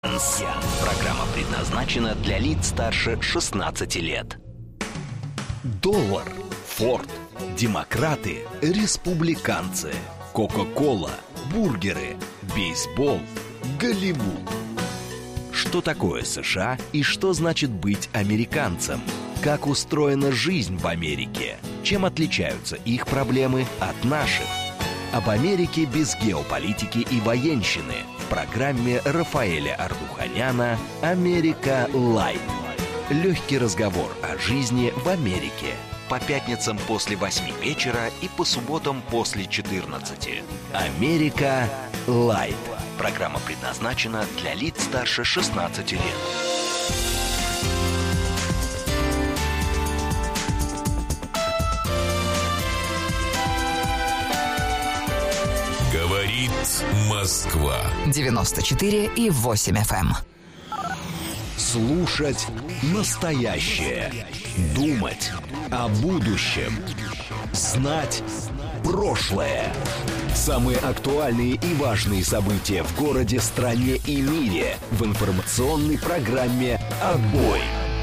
Программа предназначена для лиц старше 16 лет. Доллар, Форд, демократы, республиканцы, Кока-кола, бургеры, бейсбол, Голливуд. Что такое США и что значит быть американцем? Как устроена жизнь в Америке? Чем отличаются их проблемы от наших? Об Америке без геополитики и военщины в программе Рафаэля Ардуханяна «Америка Лайт». Легкий разговор о жизни в Америке. По пятницам после 8 вечера и по субботам после 14. «Америка Лайт». Программа предназначена для лиц старше 16 лет. Говорит Москва. 94,8 FM. Слушать настоящее. Думать о будущем. Знать прошлое. Самые актуальные и важные события в городе, стране и мире в информационной программе «Отбой».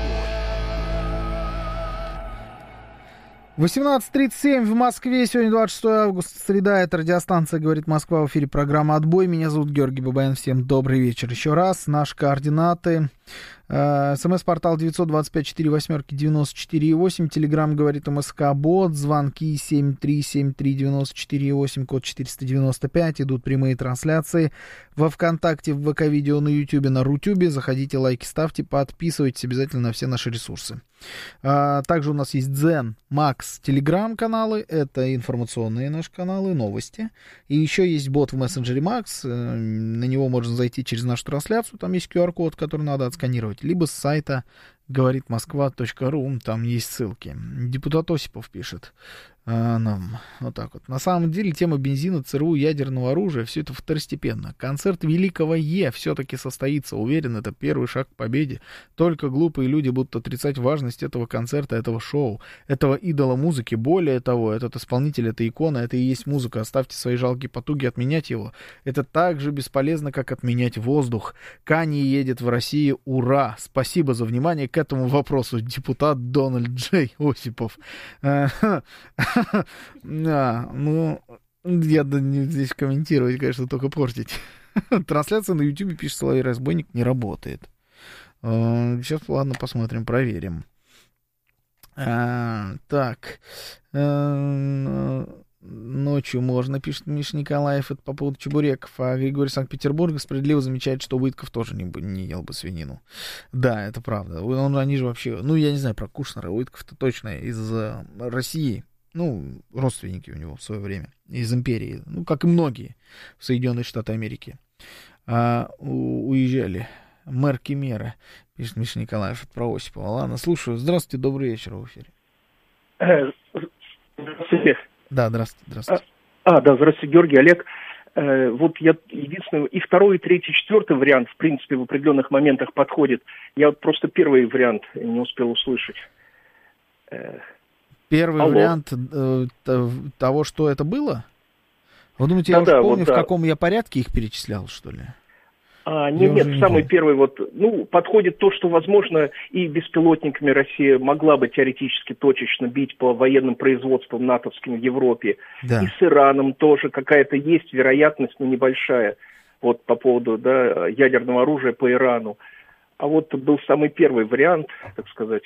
18:37 в Москве. Сегодня 26 августа, среда. Это радиостанция «Говорит Москва». В эфире программа «Отбой». Меня зовут Георгий Бабаян. Всем добрый вечер. Еще раз. Наши координаты. СМС-портал 925-48-94-8. Телеграм «Говорит МСК Бот». Звонки 7373948, код 495. Идут прямые трансляции во ВКонтакте, в ВК-видео, на Ютубе, на Рутюбе. Заходите, лайки ставьте, подписывайтесь обязательно на все наши ресурсы. Также у нас есть Дзен, Макс, Телеграм-каналы. Это информационные наши каналы, новости. И еще есть бот в мессенджере Макс. На него можно зайти через нашу трансляцию. Там есть QR-код, который надо отсканировать. Либо с сайта говоритмосква.ру, там есть ссылки. Депутат Осипов пишет нам вот так вот. На самом деле тема бензина, ЦРУ, ядерного оружия, все это второстепенно. Концерт великого Е все-таки состоится. Уверен, это первый шаг к победе. Только глупые люди будут отрицать важность этого концерта, этого шоу, этого идола музыки. Более того, этот исполнитель, это икона, это и есть музыка. Оставьте свои жалкие потуги отменять его. Это так же бесполезно, как отменять воздух. Канье едет в Россию. Ура! Спасибо за внимание к этому вопросу. Депутат Дональд Джей Осипов. Ну, я не здесь комментировать, конечно, только портить. Трансляция на YouTube, пишет Соловей Разбойник, не работает. Сейчас, ладно, посмотрим, проверим. Так. Ночью можно, пишет Миша Николаев, это по поводу чебуреков. А Григорий Санкт-Петербурга справедливо замечает, что Уитков тоже не ел бы свинину. Да, это правда. Они же вообще, я не знаю про Кушнера, Уитков-то точно из России. Родственники у него в свое время, из империи, как и многие в Соединенные Штаты Америки, уезжали. Мэр Кемера, пишет Миша Николаев, про Осипова. Ладно, слушаю. Здравствуйте, добрый вечер в эфире. Здравствуйте. Да, здравствуйте. Да, здравствуйте, Георгий, Олег. Вот я единственное, и второй, и третий, четвертый вариант, в принципе, в определенных моментах подходит. Я вот просто первый вариант не успел услышать. Первый вариант того, что это было? Вы думаете, я уже помню, в каком я порядке их перечислял, что ли? Нет, самый первый подходит то, что, возможно, и беспилотниками Россия могла бы теоретически точечно бить по военным производствам натовским в Европе. Да. И с Ираном тоже какая-то есть вероятность, но небольшая, по поводу ядерного оружия по Ирану. А вот был самый первый вариант, так сказать.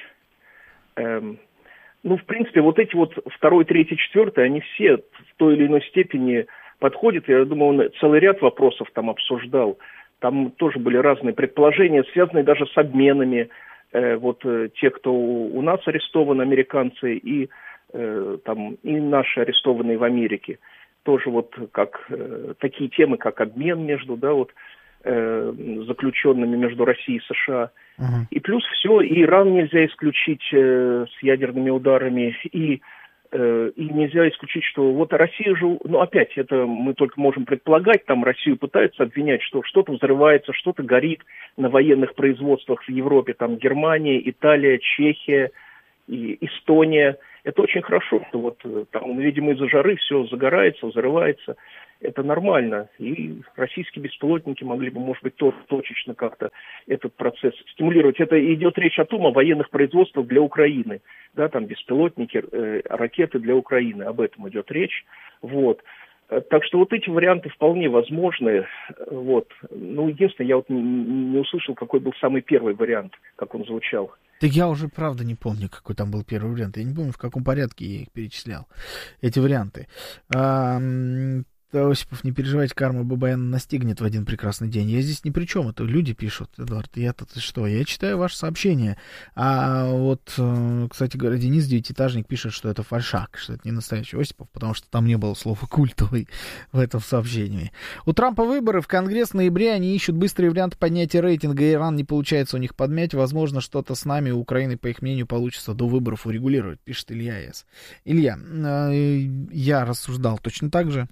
В принципе, эти второй, третий, четвертый, они все в той или иной степени подходят. Я думаю, он целый ряд вопросов там обсуждал. Там тоже были разные предположения, связанные даже с обменами. Те, кто у нас арестованы, американцы, и наши арестованные в Америке. Тоже такие темы, как обмен между, заключенными между Россией и США. И плюс все, и Иран нельзя исключить с ядерными ударами, и нельзя исключить, что Россия же, опять, это мы только можем предполагать, там Россию пытаются обвинять, что что-то взрывается, что-то горит на военных производствах в Европе, там Германия, Италия, Чехия и Эстония. Это очень хорошо, что там, видимо, из-за жары все загорается, взрывается. это нормально. И российские беспилотники могли бы, может быть, точечно как-то этот процесс стимулировать. Это идет речь о том, о военных производствах для Украины. Да, там беспилотники, ракеты для Украины. Об этом идет речь. Вот. Так что вот эти варианты вполне возможны. Вот. Ну, единственное, я вот не услышал, какой был самый первый вариант, как он звучал. Так я уже, правда, не помню, какой там был первый вариант. Я не помню, в каком порядке я их перечислял, эти варианты. Осипов, не переживайте, карма Бабаяна настигнет в один прекрасный день. Я здесь ни при чем, это люди пишут, Эдуард, я-то что? Я читаю ваше сообщение. А вот, кстати говоря, Денис Девятиэтажник пишет, что это фальшак, что это не настоящий Осипов, потому что там не было слова «культовый» в этом сообщении. У Трампа выборы в Конгресс в ноябре, они ищут быстрые варианты поднятия рейтинга. Иран не получается у них подмять. Возможно, что-то с нами, у Украины, по их мнению, получится до выборов урегулировать, пишет Илья С. Илья, я рассуждал точно так же.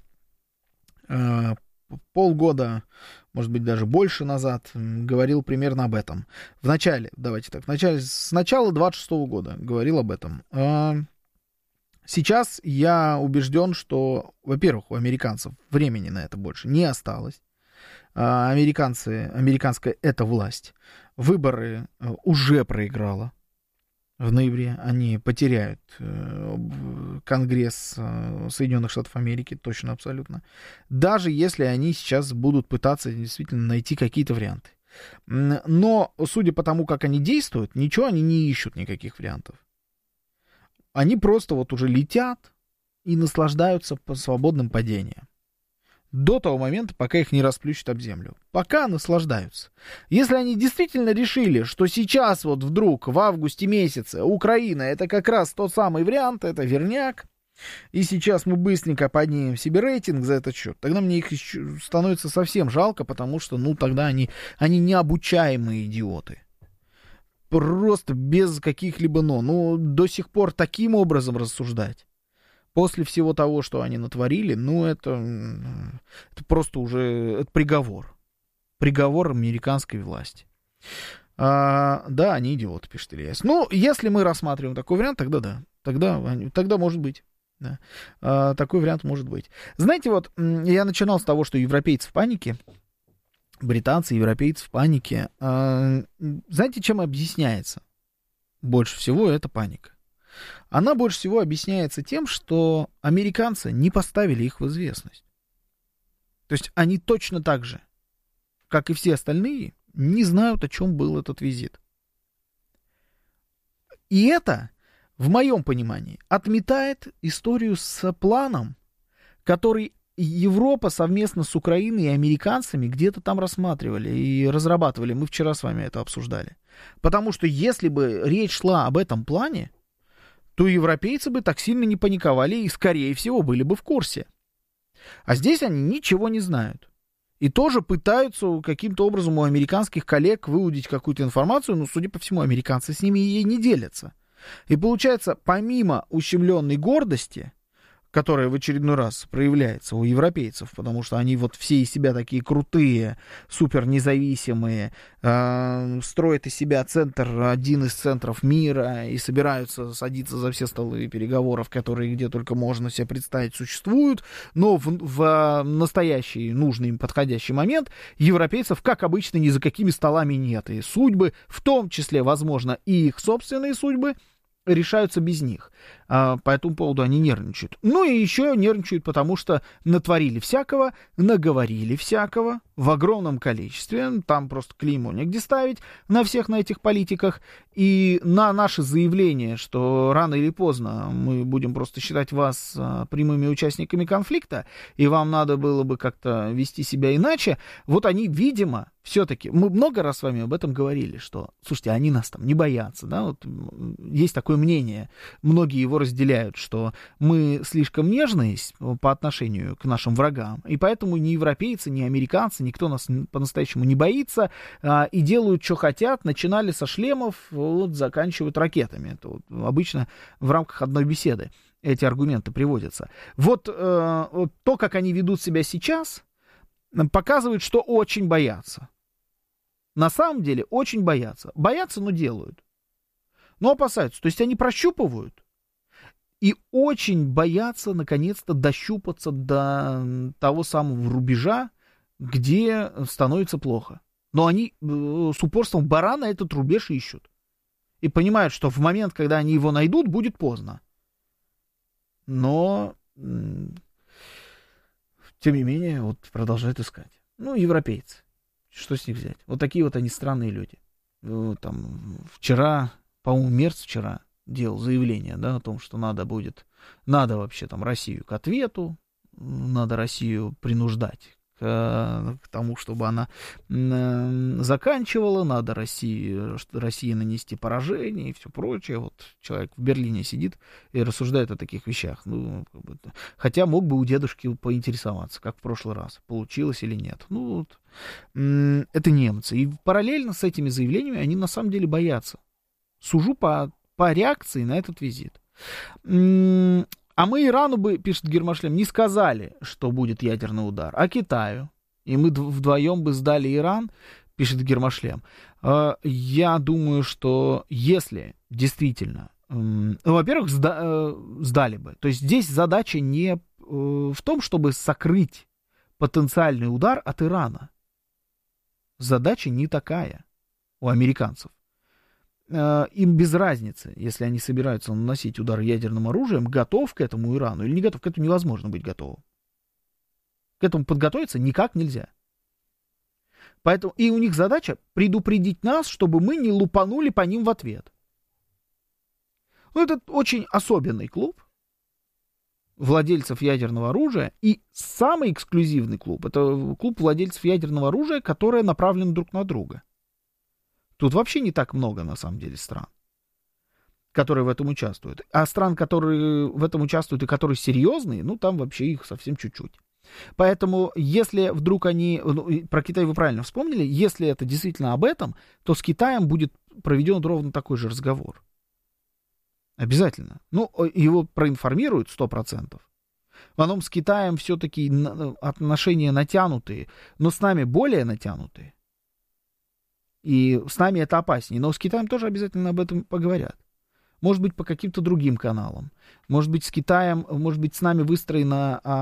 Полгода, может быть, даже больше назад говорил примерно об этом. С начала 26-го года говорил об этом. Сейчас я убежден, что, во-первых, у американцев времени на это больше не осталось. Американская эта власть выборы уже проиграла. В ноябре они потеряют Конгресс Соединенных Штатов Америки, точно, абсолютно. Даже если они сейчас будут пытаться действительно найти какие-то варианты. Но, судя по тому, как они действуют, ничего они не ищут, никаких вариантов. Они просто вот уже летят и наслаждаются свободным падением. До того момента, пока их не расплющит об землю. Пока наслаждаются. Если они действительно решили, что сейчас вот вдруг в августе месяце Украина это как раз тот самый вариант, это верняк, и сейчас мы быстренько поднимем себе рейтинг за этот счет, тогда мне их становится совсем жалко, потому что, ну, тогда они необучаемые идиоты. Просто без каких-либо «но». Ну, до сих пор таким образом рассуждать. После всего того, что они натворили, ну, это просто уже это приговор. Приговор американской власти. Да, они идиоты, пишет Ильяс. Ну, если мы рассматриваем такой вариант, тогда да. Тогда может быть. Да. Такой вариант может быть. Знаете, вот я начинал с того, что европейцы в панике. Британцы, европейцы в панике. Знаете, чем объясняется? Больше всего это паника. Она больше всего объясняется тем, что американцы не поставили их в известность. То есть они точно так же, как и все остальные, не знают, о чем был этот визит. И это, в моем понимании, отметает историю с планом, который Европа совместно с Украиной и американцами где-то там рассматривали и разрабатывали. Мы вчера с вами это обсуждали. Потому что если бы речь шла об этом плане, то европейцы бы так сильно не паниковали и, скорее всего, были бы в курсе. А здесь они ничего не знают. И тоже пытаются каким-то образом у американских коллег выудить какую-то информацию, но, судя по всему, американцы с ними ей не делятся. И получается, помимо ущемленной гордости, которая в очередной раз проявляется у европейцев, потому что они вот все из себя такие крутые, супер независимые, строят из себя один из центров мира и собираются садиться за все столы переговоров, которые где только можно себе представить существуют, но в настоящий, нужный им подходящий момент европейцев, как обычно, ни за какими столами нет. И судьбы, в том числе, возможно, и их собственные судьбы, решаются без них. По этому поводу они нервничают. Ну и еще нервничают, потому что натворили всякого, наговорили всякого в огромном количестве. Там просто клеймо негде ставить на всех на этих политиках. И на наше заявление, что рано или поздно мы будем просто считать вас прямыми участниками конфликта, и вам надо было бы как-то вести себя иначе, вот они, видимо, все-таки, мы много раз с вами об этом говорили, что, слушайте, они нас там не боятся, да, вот есть такое мнение, многие его разделяют, что мы слишком нежные по отношению к нашим врагам, и поэтому ни европейцы, ни американцы, никто нас по-настоящему не боится, и делают, что хотят, начинали со шлемов, вот, заканчивают ракетами. Это вот обычно в рамках одной беседы эти аргументы приводятся. Вот то, как они ведут себя сейчас, показывает, что очень боятся. На самом деле очень боятся. Боятся, но делают. Но опасаются. То есть они прощупывают. и очень боятся наконец-то дощупаться до того самого рубежа, где становится плохо. Но они с упорством барана этот рубеж ищут. И понимают, что в момент, когда они его найдут, будет поздно. Но, тем не менее, вот продолжают искать. Ну, европейцы. Что с них взять? Вот такие вот они странные люди. Там вчера, по-моему, Мерц вчера делал заявление, да, о том, что надо вообще там Россию к ответу, надо Россию принуждать к тому, чтобы она заканчивала, надо России нанести поражение и все прочее. Вот человек в Берлине сидит и рассуждает о таких вещах. Ну, хотя мог бы у дедушки поинтересоваться, как в прошлый раз, получилось или нет. Ну, вот, это немцы. И параллельно с этими заявлениями они на самом деле боятся. Сужу по реакции на этот визит. А мы Ирану бы, пишет Гермошлем, не сказали, что будет ядерный удар, а Китаю. И мы вдвоем бы сдали Иран, пишет Гермошлем. Я думаю, что если действительно... во-первых, сдали бы. То есть здесь задача не в том, чтобы сокрыть потенциальный удар от Ирана. Задача не такая у американцев. Им без разницы, если они собираются наносить удар ядерным оружием, готов к этому Ирану или не готов. К этому невозможно быть готовым. К этому подготовиться никак нельзя. Поэтому и у них задача предупредить нас, чтобы мы не лупанули по ним в ответ. Ну, это очень особенный клуб владельцев ядерного оружия. И самый эксклюзивный клуб — это клуб владельцев ядерного оружия, которые направлены друг на друга. Тут вообще не так много, на самом деле, стран, которые в этом участвуют. А стран, которые в этом участвуют и которые серьезные, ну, там вообще их совсем чуть-чуть. Поэтому, если вдруг они... про Китай вы правильно вспомнили. Если это действительно об этом, то с Китаем будет проведен ровно такой же разговор. Обязательно. Ну, его проинформируют 100%. В основном с Китаем все-таки отношения натянутые, но с нами более натянутые. И с нами это опаснее. Но с Китаем тоже обязательно об этом поговорят. Может быть, по каким-то другим каналам. Может быть, с Китаем, может быть, с нами выстроен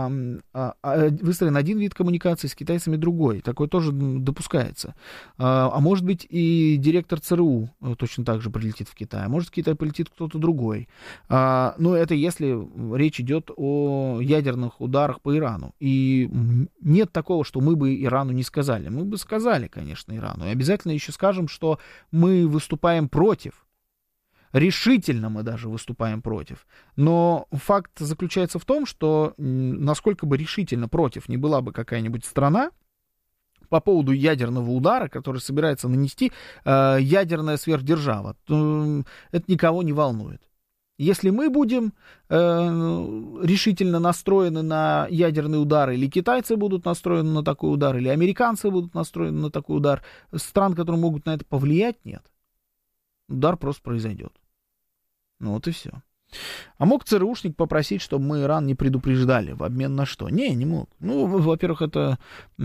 один вид коммуникации, с китайцами другой. Такое тоже допускается. А может быть, и директор ЦРУ точно так же прилетит в Китай. А может, в Китай полетит кто-то другой. Но это если речь идет о ядерных ударах по Ирану. И нет такого, что мы бы Ирану не сказали. Мы бы сказали, конечно, Ирану. И обязательно еще скажем, что мы выступаем против. Решительно мы даже выступаем против. Но факт заключается в том, что насколько бы решительно против не была бы какая-нибудь страна по поводу ядерного удара, который собирается нанести ядерная сверхдержава, то это никого не волнует. Если мы будем решительно настроены на ядерный удар, или китайцы будут настроены на такой удар, или американцы будут настроены на такой удар, стран, которые могут на это повлиять, нет. Удар просто произойдет. Ну вот и все. А мог ЦРУшник попросить, чтобы мы Иран не предупреждали? В обмен на что? Не мог. Ну, во-первых, это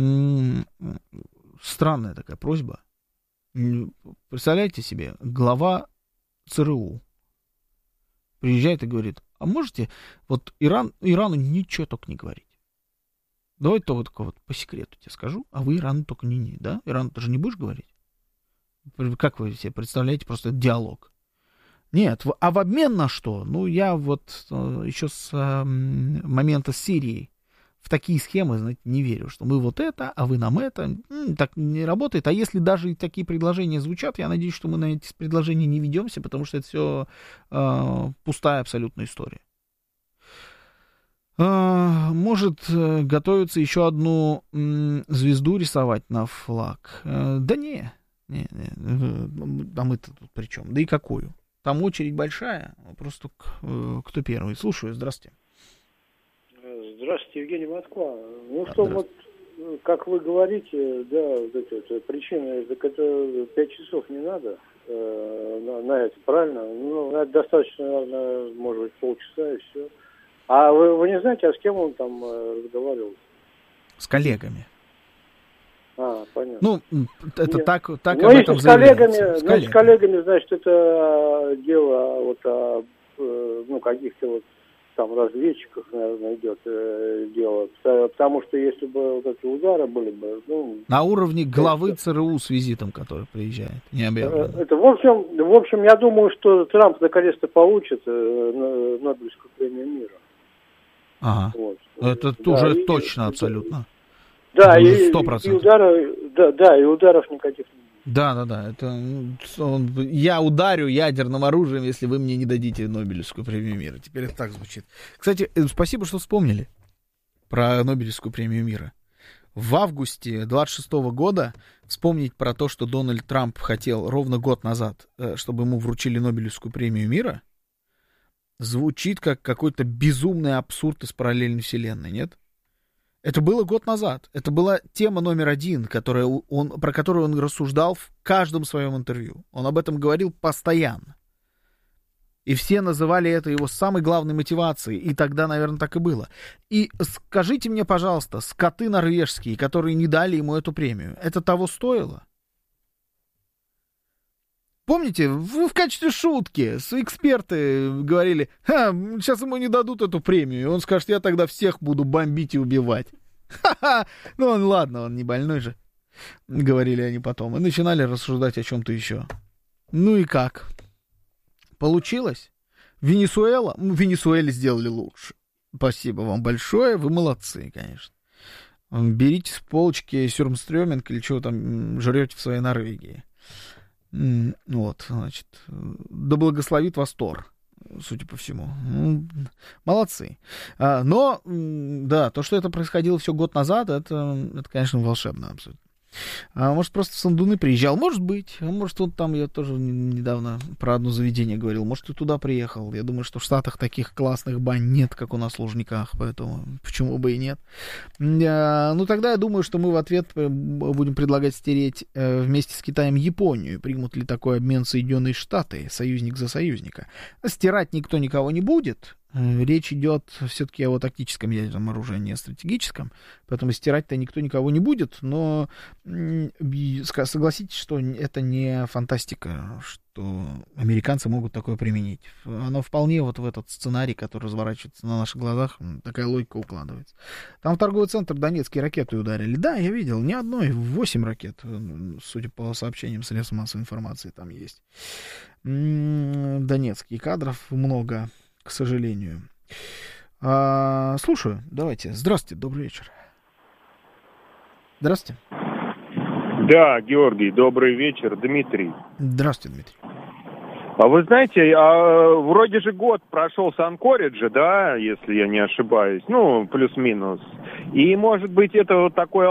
странная такая просьба. Представляете себе, глава ЦРУ приезжает и говорит: а можете вот Ирану ничего только не говорить? Давай только вот по секрету тебе скажу, а вы Ирану только не, да? Ирану тоже не будешь говорить? Как вы себе представляете просто диалог? Нет, а в обмен на что? Ну, я вот еще с момента с Сирией в такие схемы, знаете, не верю, что мы вот это, а вы нам это. Так не работает. А если даже и такие предложения звучат, я надеюсь, что мы на эти предложения не ведемся, потому что это все пустая абсолютная история. Может готовиться еще одну звезду рисовать на флаг? Да не. А мы-то тут при чем? Да и какую? Там очередь большая, просто кто первый. Слушаю, здравствуйте. Здравствуйте, Евгений, Москва. Ну что, вот, как вы говорите, да, вот эта причина, так это 5 часов не надо на это, правильно? Ну, это достаточно, наверное, может быть, полчаса и все. А вы не знаете, а с кем он там разговаривал? С коллегами. Понятно. Ну, это нет. так ну, об этом заявляется. С коллегами, значит, это дело вот о каких-то вот там разведчиков, наверное, идет дело. Потому что если бы вот эти удары были бы... Ну, на уровне главы ЦРУ с визитом, который приезжает, не объявлено. Это, в общем, я думаю, что Трамп наконец-то получит Нобелевскую премию мира. Ага. Вот. Это да, уже точно, абсолютно. Да, и 100%. И ударов никаких нет. Да. Это, я ударю ядерным оружием, если вы мне не дадите Нобелевскую премию мира. Теперь это так звучит. Кстати, спасибо, что вспомнили про Нобелевскую премию мира. В августе 26 года вспомнить про то, что Дональд Трамп хотел ровно год назад, чтобы ему вручили Нобелевскую премию мира, звучит как какой-то безумный абсурд из параллельной вселенной, нет? Это было год назад. Это была тема номер один, про которую он рассуждал в каждом своем интервью. Он об этом говорил постоянно. И все называли это его самой главной мотивацией. И тогда, наверное, так и было. И скажите мне, пожалуйста, скоты норвежские, которые не дали ему эту премию, это того стоило? Помните, в качестве шутки эксперты говорили, сейчас ему не дадут эту премию, и он скажет, я тогда всех буду бомбить и убивать. Ха-ха, ну он, ладно, он не больной же, говорили они потом, и начинали рассуждать о чем-то еще. Ну и как? Получилось? Венесуэла? Ну, в Венесуэле сделали лучше. Спасибо вам большое, вы молодцы, конечно. Берите с полочки сюрмстрёминг или чего там жрете в своей Норвегии. Вот, значит, да благословит вас Тор, судя по всему. Молодцы. Но, да, то, что это происходило все год назад, это конечно, волшебно абсолютно. Может, просто в Сандуны приезжал? Может быть. Может, он там, я тоже недавно про одно заведение говорил, может, и туда приехал. Я думаю, что в Штатах таких классных бань нет, как у нас в Лужниках, поэтому почему бы и нет. Ну, тогда я думаю, что мы в ответ будем предлагать стереть вместе с Китаем Японию. Примут ли такой обмен Соединенные Штаты, союзник за союзника? Стирать никто никого не будет. Речь идет все-таки о тактическом ядерном оружии, не о стратегическом, поэтому стирать-то никто никого не будет, но согласитесь, что это не фантастика, что американцы могут такое применить. Оно вполне вот в этот сценарий, который разворачивается на наших глазах, такая логика укладывается. Там в торговый центр Донецкий ракеты ударили. Да, я видел, не одной, 8 ракет, судя по сообщениям средств массовой информации, там есть. Донецкий, кадров много, к сожалению. Слушаю, давайте. Здравствуйте, добрый вечер. Здравствуйте. Да, Георгий, добрый вечер. Дмитрий. Здравствуйте, Дмитрий. А вы знаете, вроде же год прошел с Анкориджа, да, если я не ошибаюсь, ну, плюс-минус. И, может быть, это вот такой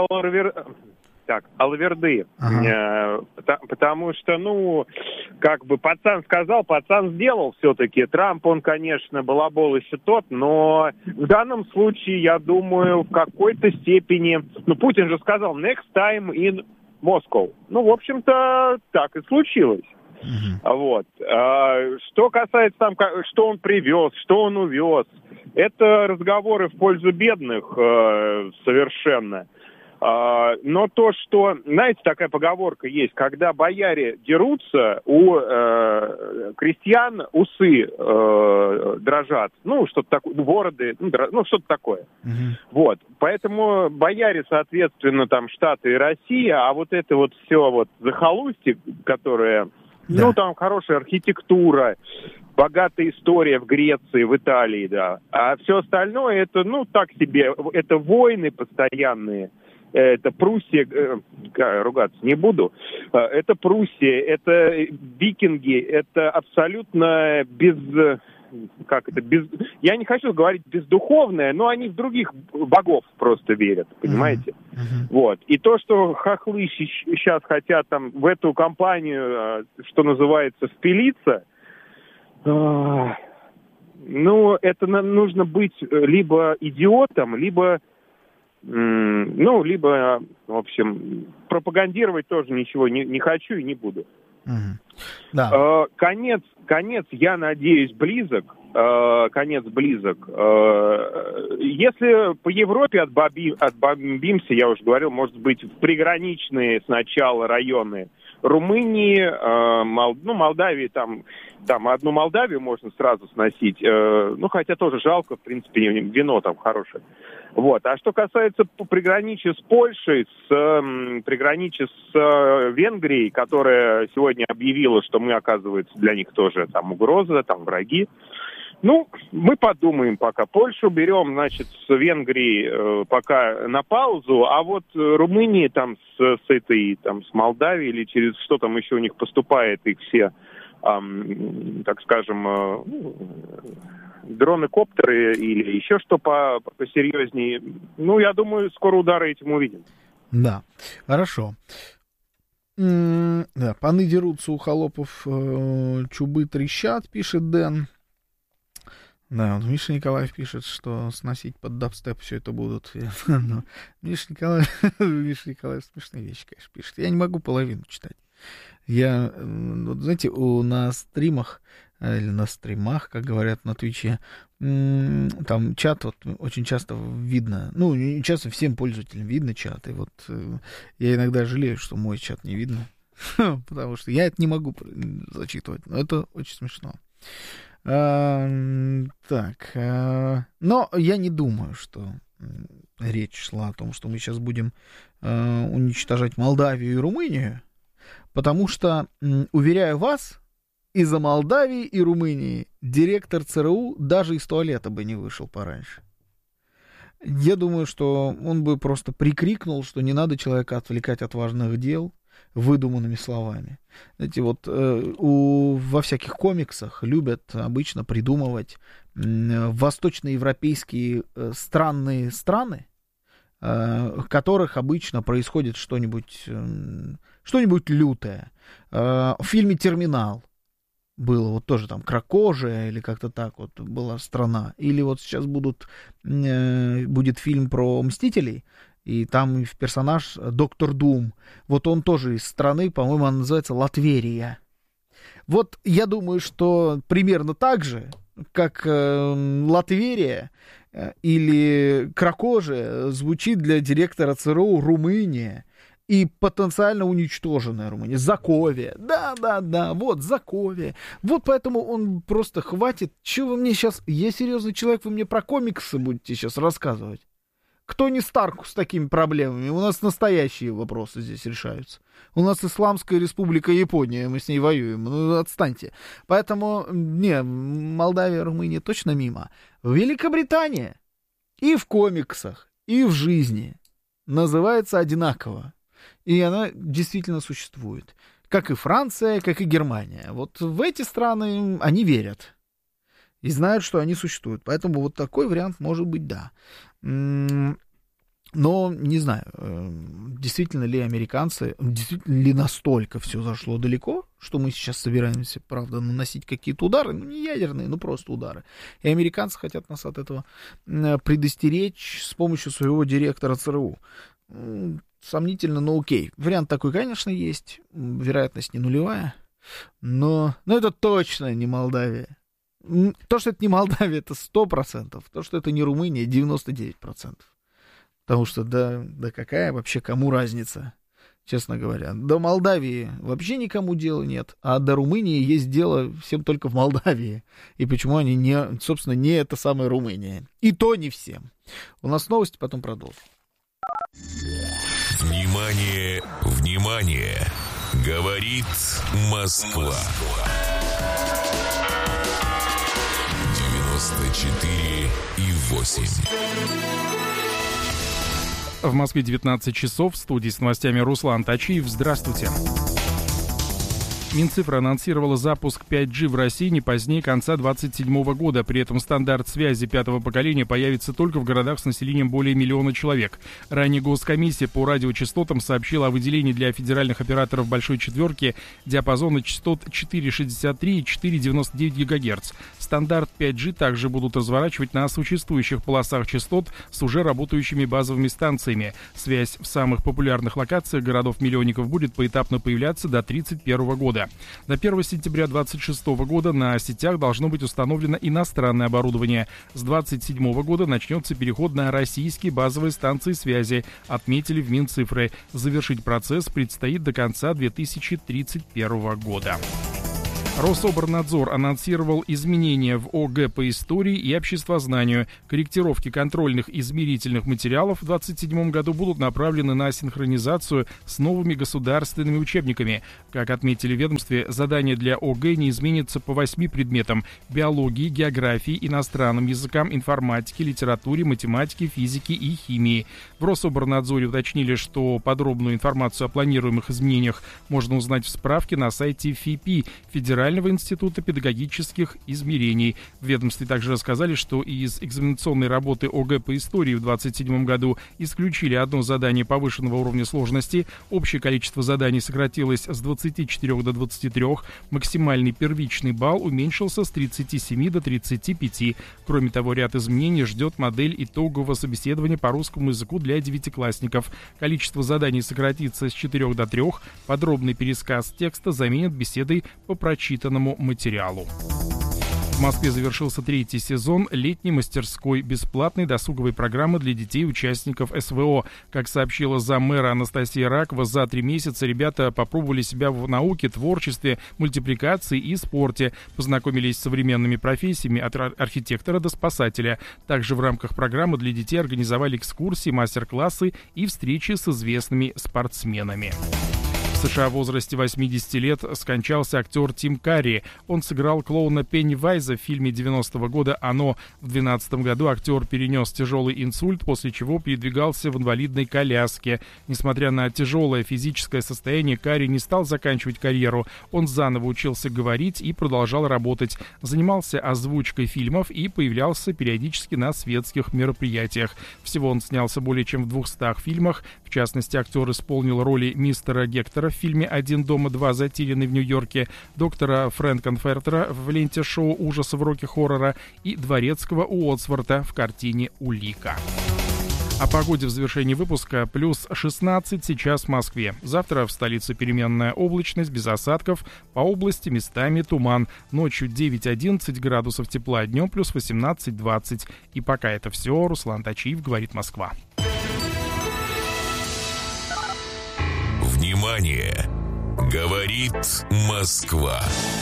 алаверды. Ага. Потому что, ну, как бы пацан сказал, пацан сделал все-таки. Трамп, он, конечно, балабол еще тот, но в данном случае, я думаю, в какой-то степени... Ну, Путин же сказал, next time in Moscow. Ну, в общем-то, так и случилось. Вот. Что касается там, что он привез, что он увез, это разговоры в пользу бедных совершенно. Но то, что, знаете, такая поговорка есть, когда бояре дерутся, у крестьян усы дрожат, ну, что-то такое, бороды, ну, что-то такое. Вот, поэтому бояре, соответственно, там, Штаты и Россия, а вот это вот все вот захолустье, которое, ну, там хорошая архитектура, богатая история в Греции, в Италии, да, а все остальное, это, ну, так себе, это войны постоянные. Это Пруссия, ругаться не буду, это Пруссия, это викинги, это абсолютно я не хочу говорить бездуховное, но они в других богов просто верят, понимаете? Вот. И то, что хохлы сейчас хотят там в эту компанию, что называется, впилиться, ну, это нужно быть либо идиотом, либо... Ну, либо, в общем, пропагандировать тоже ничего не хочу и не буду. Да. Конец, я надеюсь, близок. Конец близок. Если по Европе отбомбимся, я уже говорил, может быть, в приграничные сначала районы Румынии, Молдавии, там одну Молдавию можно сразу сносить, хотя тоже жалко, в принципе, вино там хорошее. Вот. А что касается приграничья с Польшей, приграничья с Венгрией, которая сегодня объявила, что мы, оказывается, для них тоже там угроза, там враги. Мы подумаем пока. Польшу берем, значит, с Венгрией пока на паузу, а вот Румынии там с Молдавией или через что там еще у них поступает, их все, так скажем, дроны-коптеры или еще что посерьезнее. Я думаю, скоро удары этим увидим. Да, хорошо. Да, паны дерутся у холопов, чубы трещат, пишет Дэн. Да, вот Миша Николаев пишет, что сносить под дабстеп все это будут. Миша Николаев смешные вещи, конечно, пишет. Я не могу половину читать. Знаете, на стримах, или на стримах, как говорят на Твиче, там чат вот очень часто видно, часто всем пользователям видно чат, и вот я иногда жалею, что мой чат не видно, потому что я это не могу зачитывать, но это очень смешно. Но я не думаю, что речь шла о том, что мы сейчас будем уничтожать Молдавию и Румынию, потому что, уверяю вас, из-за Молдавии и Румынии директор ЦРУ даже из туалета бы не вышел пораньше. Я думаю, что он бы просто прикрикнул, что не надо человека отвлекать от важных дел выдуманными словами. Знаете, вот во всяких комиксах любят обычно придумывать восточноевропейские странные страны, в которых обычно происходит что-нибудь лютое. В фильме «Терминал» было вот тоже там кракожия или как-то так вот была страна. Или вот сейчас будет фильм про «Мстителей», и там персонаж Доктор Дум. Вот он тоже из страны, по-моему, она называется Латверия. Вот я думаю, что примерно так же, как Латверия или кракожия звучит для директора ЦРУ Румыния и потенциально уничтоженная Румыния. Заковия. Да, вот Заковия. Вот поэтому он просто хватит. Чего вы мне сейчас... Я серьезный человек, вы мне про комиксы будете сейчас рассказывать. Кто не Старк с такими проблемами? У нас настоящие вопросы здесь решаются. У нас Исламская республика Япония, мы с ней воюем. Отстаньте. Поэтому, Молдавия, Румыния точно мимо. Великобритания и в комиксах, и в жизни называется одинаково. И она действительно существует. Как и Франция, как и Германия. Вот в эти страны они верят. И знают, что они существуют. Поэтому вот такой вариант может быть, да. Но не знаю, действительно ли американцы, действительно ли настолько все зашло далеко, что мы сейчас собираемся, правда, наносить какие-то удары, не ядерные, просто удары. И американцы хотят нас от этого предостеречь с помощью своего директора ЦРУ. Сомнительно, но окей. Вариант такой, конечно, есть, вероятность не нулевая, но это точно не Молдавия. То, что это не Молдавия, это 100%. То, что это не Румыния, 99%. Потому что, да какая вообще кому разница, честно говоря. До Молдавии вообще никому дела нет, а до Румынии есть дело всем только в Молдавии. И почему они не эта самая Румыния. И то не всем. У нас новости, потом продолжим. Внимание, внимание! Говорит Москва. 94,8. В Москве 19 часов. В студии с новостями Руслан Тачиев. Здравствуйте. Минцифра анонсировала запуск 5G в России не позднее конца 2027 года. При этом стандарт связи пятого поколения появится только в городах с населением более 1 миллиона человек. Ранее Госкомиссия по радиочастотам сообщила о выделении для федеральных операторов «Большой четверки» диапазона частот 4,63 и 4,99 ГГц. Стандарт 5G также будут разворачивать на существующих полосах частот с уже работающими базовыми станциями. Связь в самых популярных локациях городов-миллионников будет поэтапно появляться до 2031 года. года. До 1 сентября 2026 года на сетях должно быть установлено иностранное оборудование. С 2027 года начнется переход на российские базовые станции связи, отметили в Минцифры. Завершить процесс предстоит до конца 2031 года. Рособорнадзор анонсировал изменения в ОГЭ по истории и обществознанию. Корректировки контрольных измерительных материалов в 2027 году будут направлены на синхронизацию с новыми государственными учебниками. Как отметили в ведомстве, задания для ОГЭ не изменятся по 8 предметам: биологии, географии, иностранным языкам, информатике, литературе, математике, физике и химии. В Рособорнадзоре уточнили, что подробную информацию о планируемых изменениях можно узнать в справке на сайте ФИПИ, Федерального института педагогических измерений. В ведомстве также рассказали, что из экзаменационной работы ОГЭ по истории в 2027 году исключили одно задание повышенного уровня сложности. Общее количество заданий сократилось с 24 до 23. Максимальный первичный балл уменьшился с 37 до 35. Кроме того, ряд изменений ждет модель итогового собеседования по русскому языку для девятиклассников. Количество заданий сократится с 4 до 3. Подробный пересказ текста заменят беседой по прочитанному материалу. В Москве завершился 3-й сезон летней мастерской бесплатной досуговой программы для детей-участников СВО. Как сообщила заммэра Анастасия Ракова, за 3 месяца ребята попробовали себя в науке, творчестве, мультипликации и спорте. Познакомились с современными профессиями от архитектора до спасателя. Также в рамках программы для детей организовали экскурсии, мастер-классы и встречи с известными спортсменами. В США в возрасте 80 лет скончался актер Тим Карри. Он сыграл клоуна Пеннивайза в фильме 90-го года «Оно». В 2012 году актер перенес тяжелый инсульт, после чего передвигался в инвалидной коляске. Несмотря на тяжелое физическое состояние, Карри не стал заканчивать карьеру. Он заново учился говорить и продолжал работать. Занимался озвучкой фильмов и появлялся периодически на светских мероприятиях. Всего он снялся более чем в 200 фильмах. В частности, актер исполнил роли мистера Гектора в фильме «Один дома, два затерянный в Нью-Йорке», доктора Фрэнкенфертера в ленте шоу ужасов Рокки-хоррора и дворецкого Уотсворта в картине «Улика». О погоде в завершении выпуска. Плюс 16 сейчас в Москве. Завтра в столице переменная облачность, без осадков. По области местами туман. Ночью 9-11 градусов тепла, днем плюс 18-20. И пока это все. Руслан Тачиев, говорит Москва. Внимание! Говорит Москва.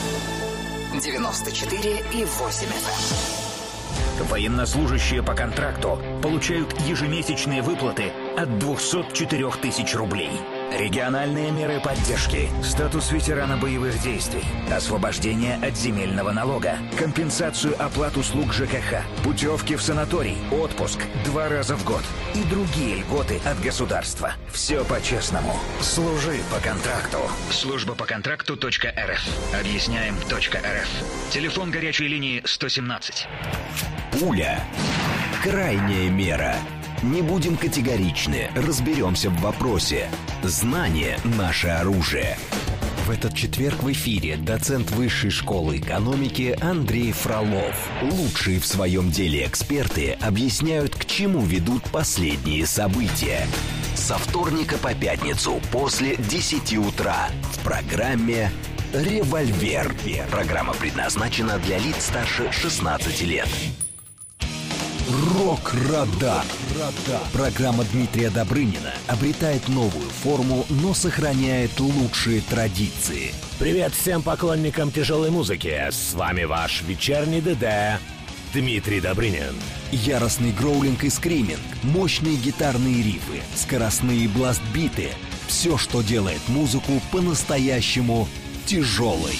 94,8 FM. Военнослужащие по контракту получают ежемесячные выплаты от 204 тысяч рублей. Региональные меры поддержки, статус ветерана боевых действий, освобождение от земельного налога, компенсацию оплат услуг ЖКХ, путевки в санаторий, отпуск 2 раза в год и другие льготы от государства. Все по-честному. Служи по контракту. Служба по контракту.рф. Объясняем.рф. Телефон горячей линии 117. Пуля. Крайняя мера. Не будем категоричны, разберемся в вопросе. Знание – наше оружие. В этот четверг в эфире доцент Высшей школы экономики Андрей Фролов. Лучшие в своем деле эксперты объясняют, к чему ведут последние события. Со вторника по пятницу после 10 утра в программе «Револьвер». Программа предназначена для лиц старше 16 лет. Рок-радар. Программа Дмитрия Добрынина обретает новую форму, но сохраняет лучшие традиции. Привет всем поклонникам тяжелой музыки. С вами ваш вечерний ДД Дмитрий Добрынин. Яростный гроулинг и скриминг, мощные гитарные рифы, скоростные бласт-биты. Все, что делает музыку по-настоящему тяжелой.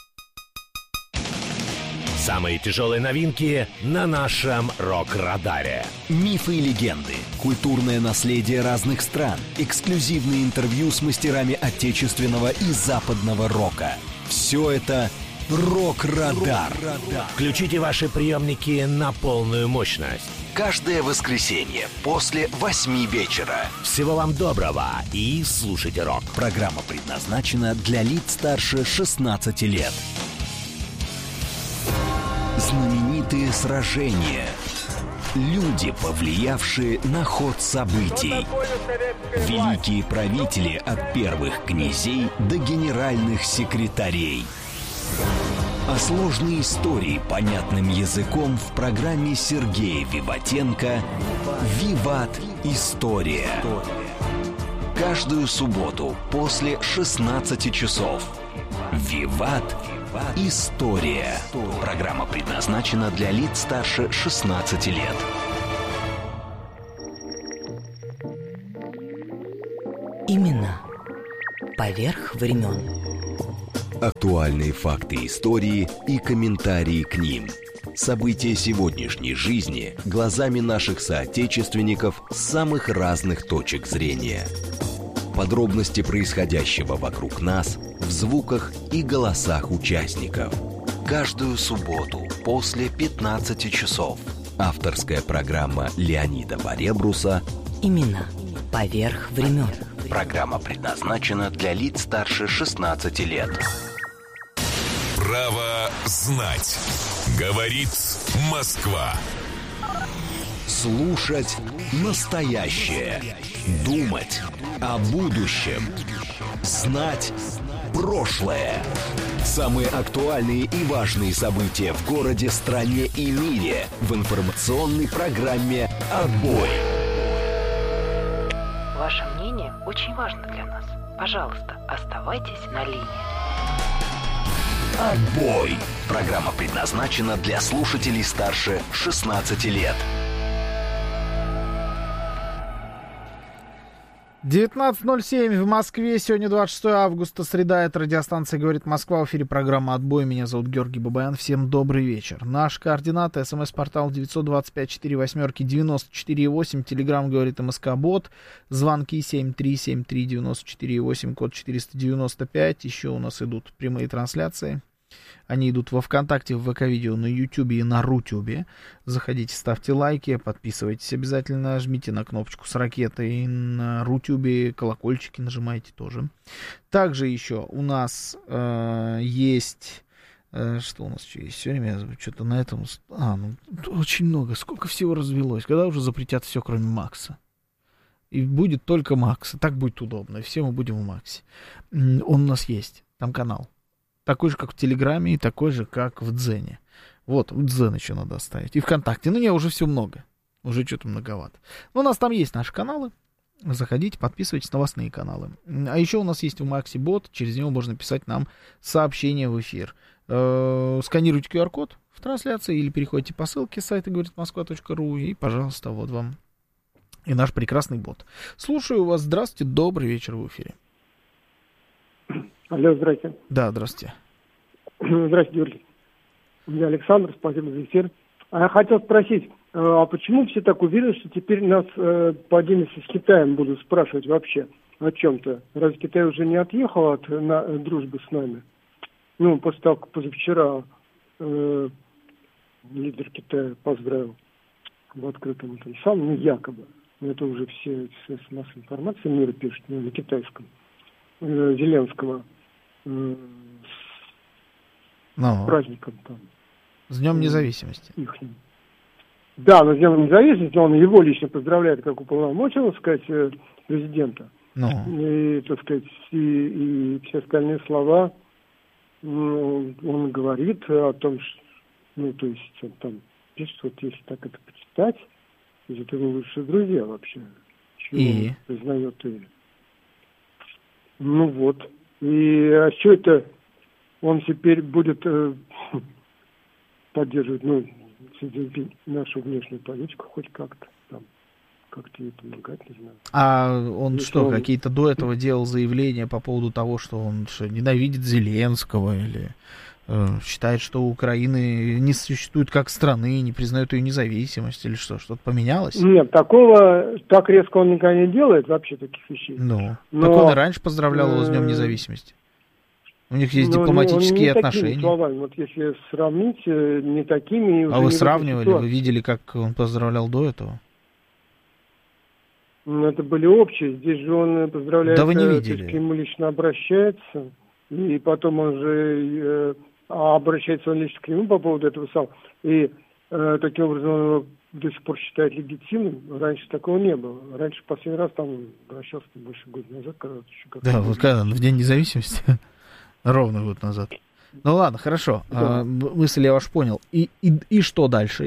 Самые тяжелые новинки на нашем рок-радаре. Мифы и легенды, культурное наследие разных стран, эксклюзивные интервью с мастерами отечественного и западного рока. Все это «Рок-радар». Включите ваши приемники на полную мощность. Каждое воскресенье после 8 вечера. Всего вам доброго и слушайте рок. Программа предназначена для лиц старше 16 лет. Знаменитые сражения, Люди, повлиявшие на ход событий. Великие правители от первых князей до генеральных секретарей. А сложные истории понятным языком в программе Сергея Виватенко «Виват. История». Каждую субботу после 16 часов. «Виват. История». Программа предназначена для лиц старше 16 лет. Именно поверх времен. Актуальные факты истории и комментарии к ним. События сегодняшней жизни глазами наших соотечественников с самых разных точек зрения. Подробности происходящего вокруг нас в звуках и голосах участников. Каждую субботу после 15 часов. Авторская программа Леонида Баребруса Именно поверх времен. Программа предназначена для лиц старше 16 лет. Право знать. Говорит Москва. Слушать настоящее. Думать о будущем. Знать прошлое. Самые актуальные и важные события в городе, стране и мире в информационной программе «Отбой». Ваше мнение очень важно для нас. Пожалуйста, оставайтесь на линии. «Отбой». Программа предназначена для слушателей старше 16 лет. 19:07 в Москве. Сегодня 26 августа, среда. Это радиостанция «Говорит Москва». В эфире программа «Отбой». Меня зовут Георгий Бабаян. Всем добрый вечер. Наши координаты. СМС-портал 925-48-94-8. Телеграм «Говорит МСК-бот». Звонки 7373948, код 495. Еще у нас идут прямые трансляции. Они идут во ВКонтакте, в ВК-видео, на Ютубе и на Рутюбе. Заходите, ставьте лайки, подписывайтесь обязательно, жмите на кнопочку с ракетой на Рутюбе, колокольчики нажимайте тоже. Также еще у нас есть... что у нас еще есть? Все время что-то на этом... очень много. Сколько всего развелось. Когда уже запретят все, кроме Макса? И будет только Макс. И так будет удобно. И все мы будем в Максе. Он у нас есть. Там канал. Такой же, как в Телеграме, и такой же, как в Дзене. Вот, в Дзен еще надо оставить. И ВКонтакте. Уже все много. Уже что-то многовато. Но у нас там есть наши каналы. Заходите, подписывайтесь на новостные каналы. А еще у нас есть в Максе бот. Через него можно писать нам сообщения в эфир. Сканируйте QR-код в трансляции или переходите по ссылке с сайта говоритмосква.ру и, пожалуйста, вот вам и наш прекрасный бот. Слушаю вас. Здравствуйте. Добрый вечер в эфире. Алло, здрасте. Да, здравствуйте. Здравствуйте, Георгий. Я Александр, спасибо за эфир. А я хотел спросить, а почему все так уверены, что теперь нас по отдельности с Китаем будут спрашивать вообще о чем-то? Разве Китай уже не отъехал от дружбы с нами? После того, как позавчера лидер Китая поздравил в открытом этом самом, якобы. Это уже все средства массовой информации мира пишут, на китайском. Зеленского с праздником там. С Днем Независимости. Ихним. Да, но с Днем Независимости, он его лично поздравляет, как уполномоченного, сказать, президента. И, так сказать, и все остальные слова он говорит о том, что, то есть он там пишет, вот если так это почитать, это его лучшие друзья вообще. Чего он признает и... И что это он теперь будет поддерживать, нашу внешнюю политику хоть как-то там, как-то ей помогать, не знаю. А он какие-то до этого делал заявления по поводу того, что он ненавидит Зеленского или считает, что Украины не существует как страны, не признает ее независимость или что-то поменялось? Нет, такого, так резко он никогда не делает вообще таких вещей. Так он и раньше поздравлял его с Днем Независимости. У них есть дипломатические отношения. Такими словами. Вот если сравнить, не такими... А вы сравнивали? Вы видели, как он поздравлял до этого? Это были общие. Здесь же он поздравляет... Да вы не видели. К нему лично обращается. И потом он же... обращается он лично к нему по поводу этого самого. И таким образом он его до сих пор считает легитимным. Раньше такого не было. Раньше последний раз там обращался больше года назад, когда еще как-то... Да, вот когда, в День независимости, ровно год назад. Ну ладно, хорошо, да. Мысль я вашу понял. И что дальше?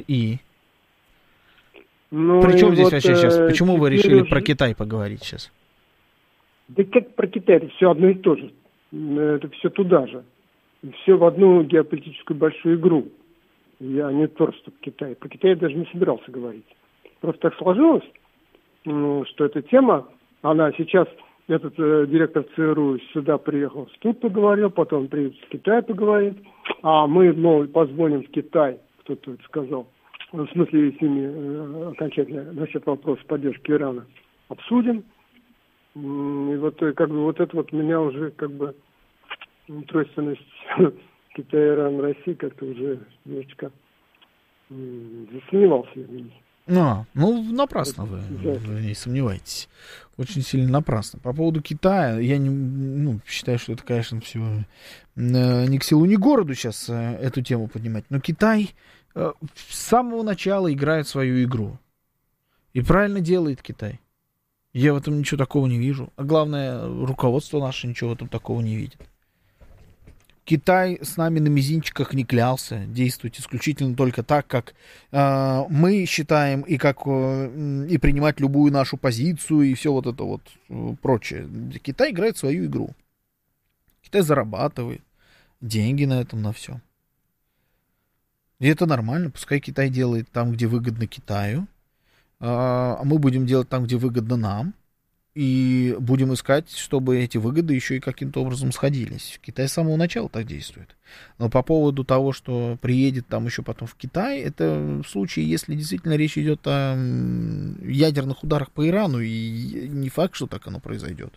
Ну, причем здесь вот, вообще сейчас? Почему вы решили уже... про Китай поговорить сейчас? Да как про Китай? Это все одно и то же. Это все туда же. Все в одну геополитическую большую игру. Я не просто в Китае. Про Китай я даже не собирался говорить. Просто так сложилось, что эта тема, она сейчас, этот директор ЦРУ сюда приехал, тут поговорил, потом приедет в Китай поговорит, а мы, позвоним в Китай, кто-то это сказал, в смысле с ними окончательно насчет вопроса поддержки Ирана обсудим. И вот как бы вот это вот меня уже как бы тройственность Китая, Иран, России как-то уже немножечко засомневался я в ней. Напрасно вы не сомневаетесь. Очень сильно напрасно. По поводу Китая, я считаю, что это, конечно, все ни к селу, ни к городу сейчас эту тему поднимать. Но Китай с самого начала играет свою игру. И правильно делает Китай. Я в этом ничего такого не вижу. А главное, руководство наше ничего в этом такого не видит. Китай с нами на мизинчиках не клялся действовать исключительно только так, как мы считаем, и как и принимать любую нашу позицию, и все вот это вот прочее. Китай играет свою игру. Китай зарабатывает деньги на этом, на все. И это нормально, пускай Китай делает там, где выгодно Китаю, а мы будем делать там, где выгодно нам. И будем искать, чтобы эти выгоды еще и каким-то образом сходились. Китай с самого начала так действует. Но по поводу того, что приедет там еще потом в Китай, это в случае, если действительно речь идет о ядерных ударах по Ирану, и не факт, что так оно произойдет.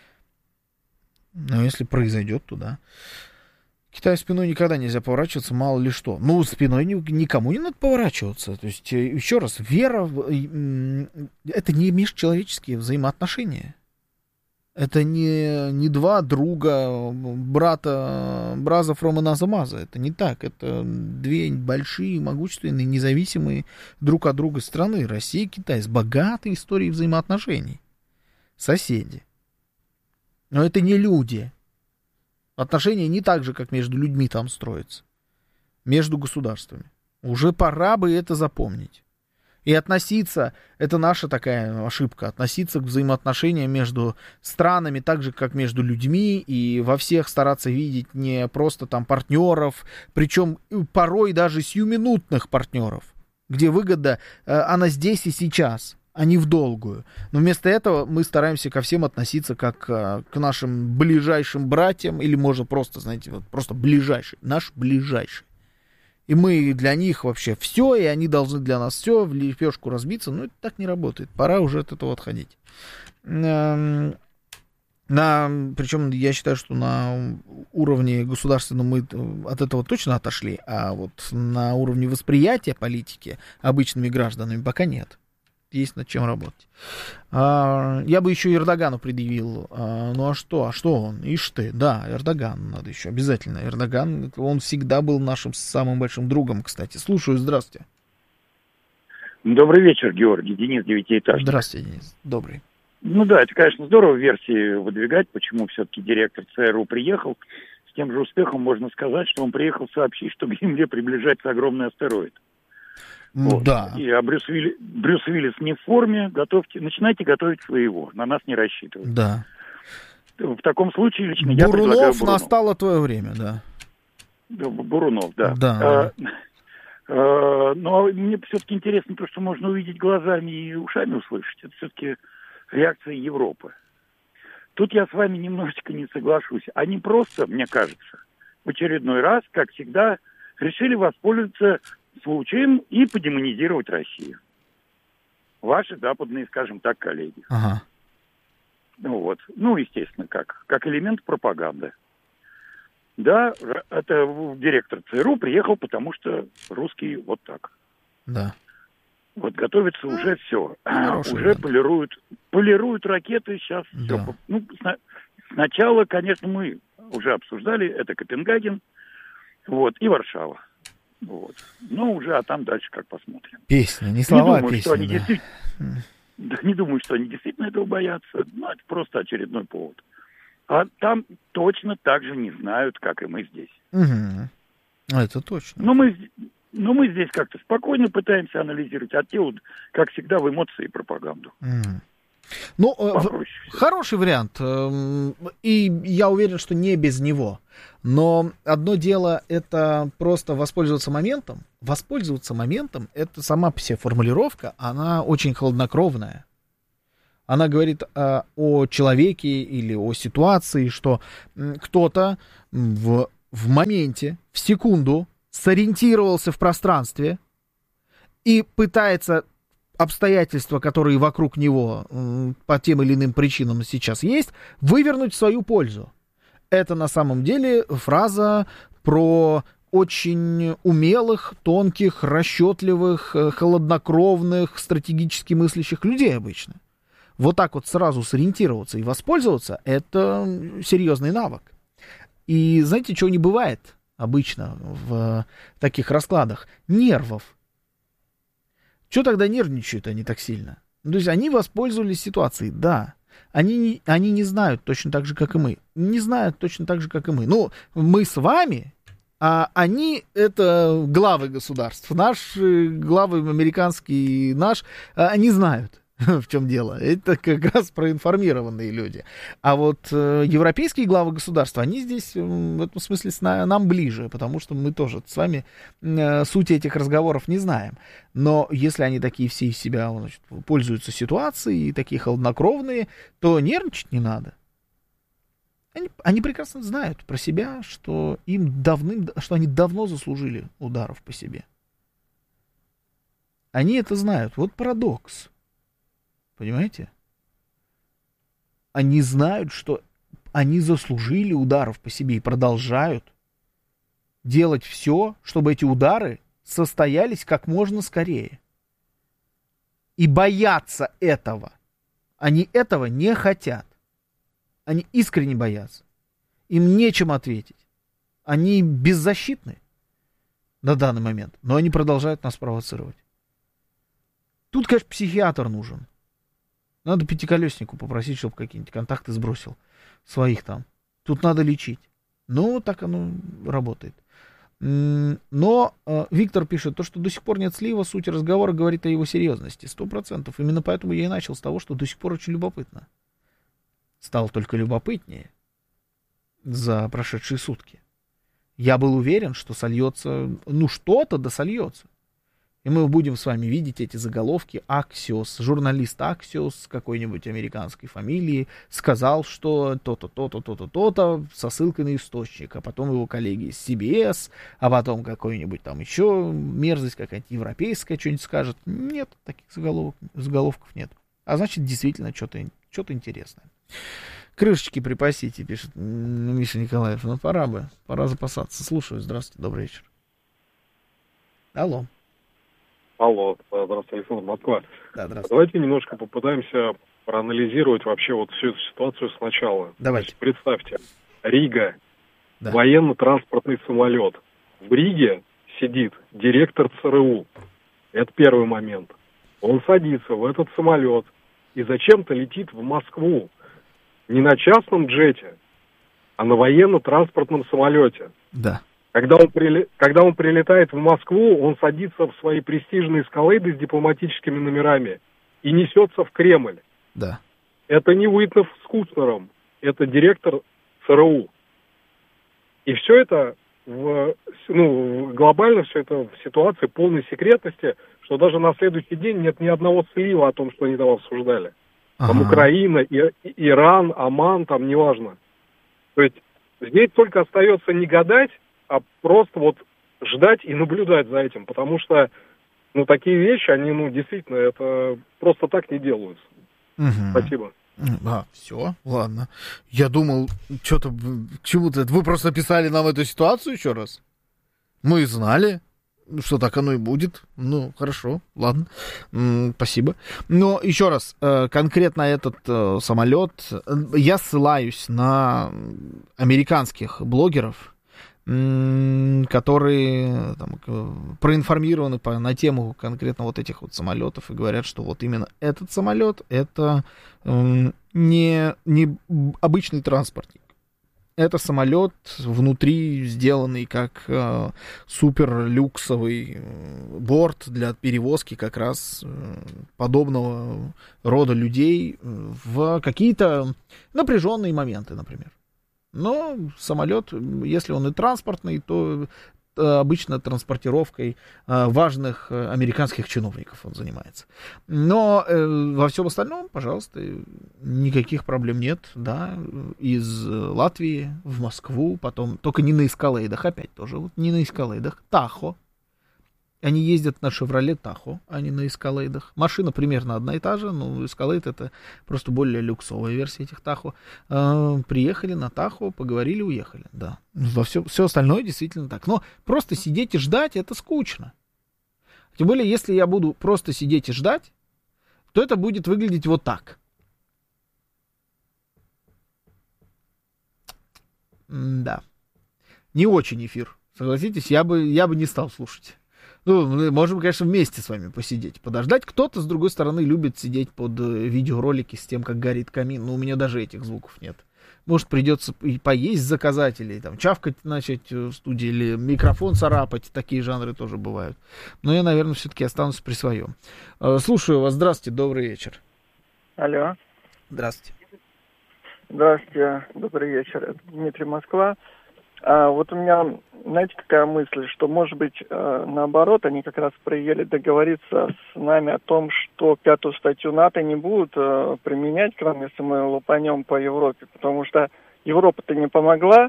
Но если произойдет, то да. Китаю спиной никогда нельзя поворачиваться, мало ли что. Спиной никому не надо поворачиваться. То есть, еще раз, вера, это не межчеловеческие взаимоотношения. Это не два друга, браза from another mother. Это не так. Это две большие, могущественные, независимые друг от друга страны. Россия и Китай с богатой историей взаимоотношений. Соседи. Но это не люди. Отношения не так же, как между людьми там строятся. Между государствами. Уже пора бы это запомнить. И относиться, это наша такая ошибка, относиться к взаимоотношениям между странами так же, как между людьми, и во всех стараться видеть не просто там партнеров, причем порой даже сиюминутных партнеров, где выгода, она здесь и сейчас, а не в долгую. Но вместо этого мы стараемся ко всем относиться как к нашим ближайшим братьям, или можно просто, знаете, вот просто ближайший, наш ближайший. И мы для них вообще все, и они должны для нас все, в лепешку разбиться. Но это так не работает. Пора уже от этого отходить. Причем я считаю, что на уровне государственном мы от этого точно отошли, а вот на уровне восприятия политики обычными гражданами пока нет. Есть над чем работать. Я бы еще Эрдогану предъявил. А что он? Ишь ты, да, Эрдоган надо еще обязательно. Эрдоган, он всегда был нашим самым большим другом, кстати. Слушаю, здравствуйте. Добрый вечер, Георгий. Денис, девятиэтажный. Здравствуйте, Денис. Добрый. Это, конечно, здорово версии выдвигать, почему все-таки директор ЦРУ приехал. С тем же успехом можно сказать, что он приехал сообщить, что к Земле приближается огромный астероид. Да. И Брюс Уиллис не в форме, начинайте готовить своего, на нас не рассчитывать. Да. В таком случае лично я предлагаю Бурунов. Настало твое время, да. Бурунов, да. Да. Но мне все-таки интересно то, что можно увидеть глазами и ушами услышать. Это все-таки реакция Европы. Тут я с вами немножечко не соглашусь. Они просто, мне кажется, в очередной раз, как всегда, решили воспользоваться случаем и подемонизировать Россию. Ваши западные, скажем так, коллеги. Ага. Естественно, как элемент пропаганды. Да, это директор ЦРУ приехал, потому что русские вот так. Да. Вот готовится уже все. Уже вариант. полируют ракеты сейчас. Да. Все. Сначала, конечно, мы уже обсуждали, это Копенгаген, и Варшава. Вот. Ну, уже, а там дальше как посмотрим. Песня, не слова, не думаю, песня, что они да. действительно... Да, не думаю, что они действительно этого боятся. Ну, это просто очередной повод. А там точно так же не знают, как и мы здесь. Угу. Это точно. Но мы здесь как-то спокойно пытаемся анализировать, а те вот, как всегда, в эмоции и пропаганду. Ну, хороший вариант. И я уверен, что не без него. Но одно дело это просто воспользоваться моментом. Воспользоваться моментом, это сама по себе формулировка, она очень хладнокровная. Она говорит о человеке или о ситуации, что кто-то в моменте, в секунду сориентировался в пространстве и пытается обстоятельства, которые вокруг него по тем или иным причинам сейчас есть, вывернуть в свою пользу. Это на самом деле фраза про очень умелых, тонких, расчетливых, холоднокровных, стратегически мыслящих людей обычно. Вот так вот сразу сориентироваться и воспользоваться — это серьезный навык. И знаете, чего не бывает обычно в таких раскладах? Нервов. Чего тогда нервничают они так сильно? То есть они воспользовались ситуацией, да. Они не знают точно так же, как и мы. Не знают точно так же, как и мы. Ну, мы с вами, а они — это главы государств. Наши главы американские, они знают, в чем дело. Это как раз проинформированные люди. А вот европейские главы государства, они здесь в этом смысле нам ближе, потому что мы тоже с вами суть этих разговоров не знаем. Но если они такие все из себя, значит, пользуются ситуацией, такие холоднокровные, то нервничать не надо. Они прекрасно знают про себя, что они давно заслужили ударов по себе. Они это знают. Вот парадокс. Понимаете? Они знают, что они заслужили ударов по себе и продолжают делать все, чтобы эти удары состоялись как можно скорее. И боятся этого. Они этого не хотят. Они искренне боятся. Им нечем ответить. Они беззащитны на данный момент, но они продолжают нас провоцировать. Тут, конечно, психиатр нужен. Надо пятиколеснику попросить, чтобы какие-нибудь контакты сбросил своих там. Тут надо лечить. Ну, так оно работает. Но Виктор пишет, то, что до сих пор нет слива, суть разговора говорит о его серьезности. 100%. Именно поэтому я и начал с того, что до сих пор очень любопытно. Стало только любопытнее за прошедшие сутки. Я был уверен, что сольется, что-то да сольется. И мы будем с вами видеть эти заголовки. Axios, журналист Axios какой-нибудь американской фамилии сказал, что то-то, то-то, то-то, то-то, со ссылкой на источник. А потом его коллеги из CBS, а потом какой-нибудь там еще мерзость какая-нибудь европейская что-нибудь скажет. Нет, таких заголовков нет. А значит, действительно, что-то интересное. Крышечки припасите, пишет Миша Николаев. Ну, пора запасаться. Слушаю. Здравствуйте, добрый вечер. Алло. Алло, здравствуйте, Александр, Москва. Да, здравствуйте. Давайте немножко попытаемся проанализировать вообще вот всю эту ситуацию сначала. Давайте. То есть, представьте, Рига, да. Военно-транспортный самолет. В Риге сидит директор ЦРУ. Это первый момент. Он садится в этот самолет и зачем-то летит в Москву. Не на частном джете, а на военно-транспортном самолете. Да. Когда он прилетает в Москву, он садится в свои престижные эскалейды с дипломатическими номерами и несется в Кремль. Да. Это не Уитнов с Куцнером, это директор ЦРУ. И все это глобально все это в ситуации полной секретности, что даже на следующий день нет ни одного слива о том, что они там обсуждали. Там Украина, Иран, Оман, там неважно. То есть здесь только остается не гадать, а просто вот ждать и наблюдать за этим, потому что, такие вещи, они, действительно, это просто так не делаются. Спасибо. Все, ладно. Я думал, что-то, к чему-то, вы просто описали нам эту ситуацию еще раз. Мы знали, что так оно и будет. Хорошо, ладно, спасибо. Но еще раз, конкретно этот самолет, я ссылаюсь на американских блогеров, которые там, проинформированы на тему конкретно вот этих вот самолетов и говорят, что вот именно этот самолет это не обычный транспортник. Это самолет внутри сделанный как суперлюксовый борт для перевозки как раз подобного рода людей в какие-то напряженные моменты, например. Но самолет, если он и транспортный, то обычно транспортировкой важных американских чиновников он занимается. Но во всем остальном, пожалуйста, никаких проблем нет, да, из Латвии в Москву, потом, только не на эскалейдах, опять тоже, вот не на эскалейдах, Тахо. Они ездят на Chevrolet Tahoe, а не на эскалейдах. Машина примерно одна и та же, но эскалейд это просто более люксовая версия этих Tahoe. Приехали на Tahoe, поговорили, уехали, да. Все остальное действительно так. Но просто сидеть и ждать это скучно. Тем более, если я буду просто сидеть и ждать, то это будет выглядеть вот так. Да. Не очень эфир. Согласитесь, я бы не стал слушать. Ну, мы можем, конечно, вместе с вами посидеть, подождать. Кто-то, с другой стороны, любит сидеть под видеоролики с тем, как горит камин. Но у меня даже этих звуков нет. Может, придется и поесть заказать, или там чавкать начать в студии, или микрофон царапать. Такие жанры тоже бывают. Но я, наверное, все-таки останусь при своем. Слушаю вас. Здравствуйте, добрый вечер. Алло. Здравствуйте. Здравствуйте, добрый вечер. Это Дмитрий, Москва. Вот у меня, знаете, какая мысль, что, может быть, наоборот, они как раз приехали договориться с нами о том, что 5-ю статью НАТО не будут применять, кроме если мы лупанем по Европе, потому что Европа-то не помогла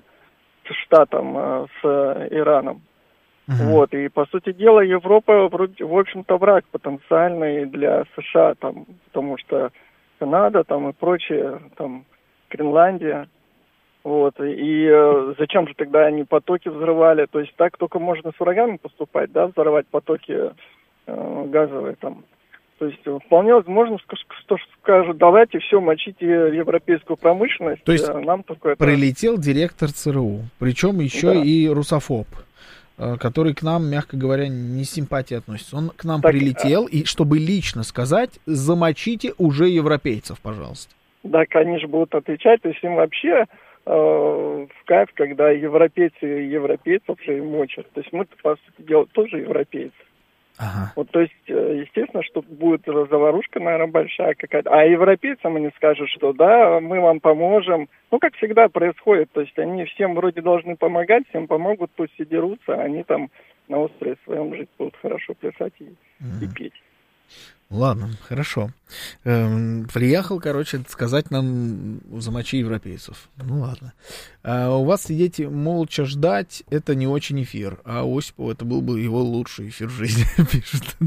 Штатам с Ираном. Вот, и, по сути дела, Европа, в общем-то, враг потенциальный для США, там, потому что Канада там и прочее, там, Гренландия. Вот, и зачем же тогда они потоки взрывали? То есть так только можно с врагами поступать, да, взорвать потоки газовые там. То есть вполне возможно, что скажут, давайте все, мочите европейскую промышленность. То есть нам только прилетел директор ЦРУ, причем еще да. И русофоб, который к нам, мягко говоря, не с симпатией относится. Он к нам так, прилетел, и чтобы лично сказать, замочите уже европейцев, пожалуйста. Так они же будут отвечать, то есть им вообще... в кайф, когда европейцы европейцев же мочат. То есть мы-то, по сути дела, тоже европейцы. Ага. Вот, то есть, естественно, что будет заварушка, наверное, большая какая-то. А европейцам они скажут, что да, мы вам поможем. Ну, как всегда происходит. То есть они всем вроде должны помогать, всем помогут, пусть все дерутся, а они там на острове своем жить будут хорошо плясать и петь. Ладно, хорошо. Приехал, короче, сказать нам замочи европейцев. Ну ладно. У вас сидеть молча ждать, это не очень эфир. А Осипову это был бы его лучший эфир в жизни, пишет.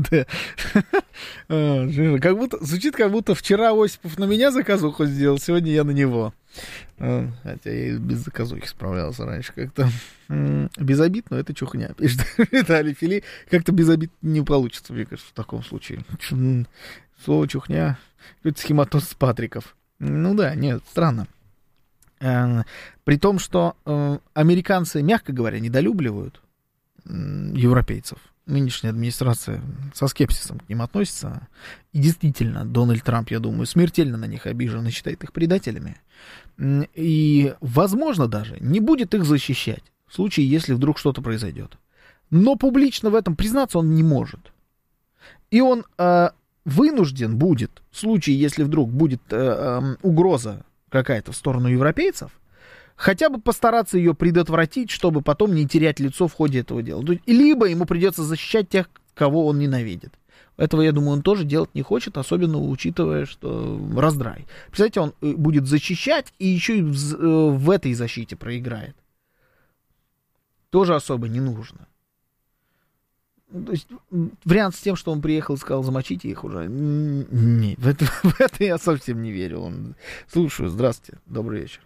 Как будто, звучит, как будто вчера Осипов на меня заказуху сделал, сегодня я на него. Хотя я и без заказухи справлялся раньше как-то. Без обид, но это чухня, пишет Виталий Фили. Как-то без обид не получится, мне кажется, в таком случае. Слово чухня, это схематоз с Патриков. Ну да, нет, странно. При том, что американцы, мягко говоря, недолюбливают европейцев. Нынешняя администрация со скепсисом к ним относится. И действительно, Дональд Трамп, я думаю, смертельно на них обижен и считает их предателями. И, возможно, даже не будет их защищать в случае, если вдруг что-то произойдет. Но публично в этом признаться он не может. И он вынужден будет, в случае, если вдруг будет угроза какая-то в сторону европейцев, хотя бы постараться ее предотвратить, чтобы потом не терять лицо в ходе этого дела. Либо ему придется защищать тех, кого он ненавидит. Этого, я думаю, он тоже делать не хочет, особенно учитывая, что раздрай. Представляете, он будет защищать и еще и в этой защите проиграет. Тоже особо не нужно. То есть вариант с тем, что он приехал и сказал, замочите их уже. Не, в это я совсем не верю. Слушаю, здравствуйте, добрый вечер.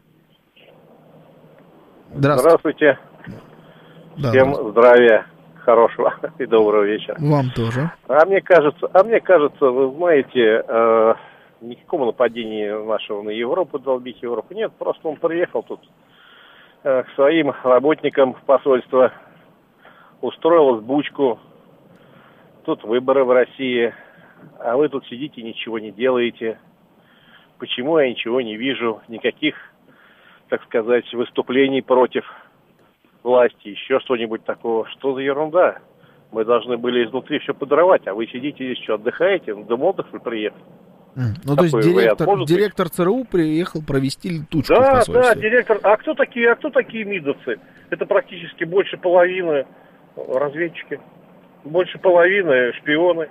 Здравствуйте. Да, всем здравия, хорошего и доброго вечера. Вам тоже. А мне кажется, вы знаете, никакого нападения нашего на Европу, долбить Европу нет, просто он приехал тут к своим работникам посольства, устроил взбучку. Тут выборы в России, а вы тут сидите, ничего не делаете. Почему я ничего не вижу, никаких, так сказать, выступлений против власти, еще что-нибудь такого? Что за ерунда? Мы должны были изнутри все подорвать, а вы сидите здесь, что, отдыхаете? На дом отдых вы приехали? Ну, то есть директор ЦРУ приехал провести летучку в посольстве. Да, директор. А кто такие МИДовцы? Это практически больше половины разведчики, больше половины шпионы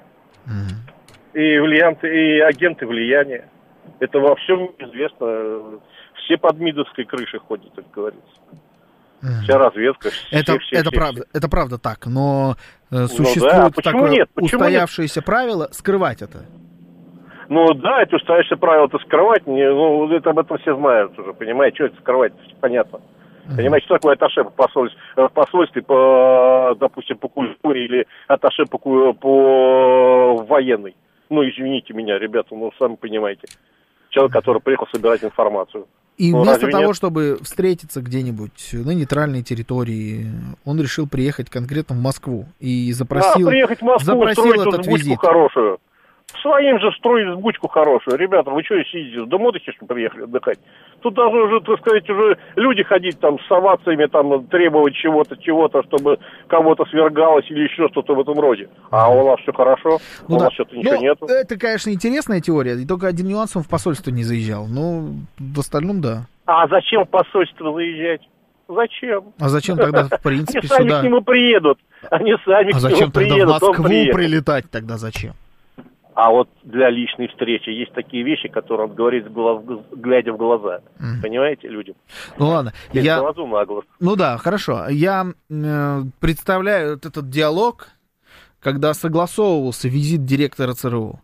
и агенты влияния. Это во всем известно. Все под МИДовской крышей ходят, так говорится. Вся разведка. Это правда так, но существует такое устоявшееся правило скрывать это. Ну да, это устоявшееся правило-то скрывать, это об этом все знают уже, понимаете, что это скрывать, понятно. Понимаете, что такое атташе в посольстве, допустим, по культуре или атташе по военной. Ну, извините меня, ребята, сами понимаете. Человек, который приехал собирать информацию. И вместо того, чтобы встретиться где-нибудь на нейтральной территории, он решил приехать конкретно в Москву и запросил этот визит. Хорошую. Своим же строить взбучку хорошую. Ребята, вы что сидите? До отдыхе, что приехали отдыхать? Тут должны уже, так сказать, уже люди ходить там с овациями, там требовать чего-то, чтобы кого-то свергалось или еще что-то в этом роде. А у нас все хорошо, у нас что-то ничего нету. Это, конечно, интересная теория, и только один нюанс, он в посольство не заезжал. Но в остальном, да. А зачем в посольство заезжать? Зачем? А зачем тогда, в принципе, сюда? Они сами к нему приедут. Они сами к нему приедут. А зачем тогда в Москву прилетать тогда, зачем? А вот для личной встречи есть такие вещи, которые он говорит, глядя в глаза. Понимаете, людям? Ну ладно. Ну да, хорошо. Я представляю этот диалог, когда согласовывался визит директора ЦРУ.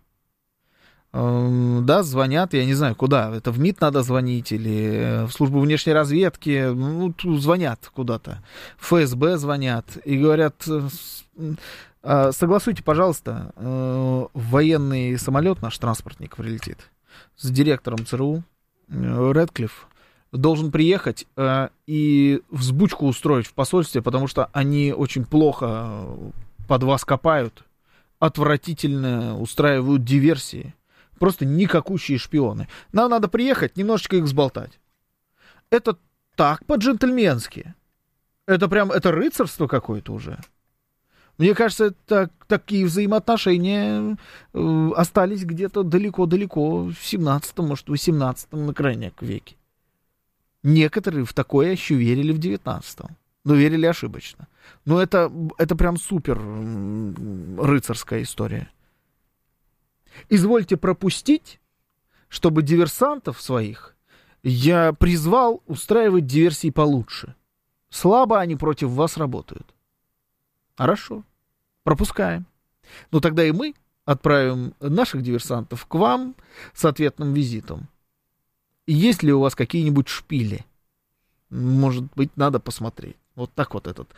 Да, звонят, я не знаю, куда. Это в МИД надо звонить или в службу внешней разведки. Ну, звонят куда-то. В ФСБ звонят и говорят... Согласуйте, пожалуйста, военный самолет, наш транспортник, прилетит с директором ЦРУ, Рэдклифф, должен приехать и взбучку устроить в посольстве, потому что они очень плохо под вас копают, отвратительно устраивают диверсии, просто никакущие шпионы. Нам надо приехать, немножечко их взболтать. Это так по-джентльменски. Это рыцарство какое-то уже. Мне кажется, такие взаимоотношения остались где-то далеко-далеко в 17-м, может, 18-м, на крайнем веке. Некоторые в такое еще верили в 19-м, но верили ошибочно. Но это прям супер рыцарская история. Извольте пропустить, чтобы диверсантов своих я призвал устраивать диверсии получше. Слабо они против вас работают. Хорошо, пропускаем. Но тогда и мы отправим наших диверсантов к вам с ответным визитом. Есть ли у вас какие-нибудь шпили? Может быть, надо посмотреть. Вот так вот этот.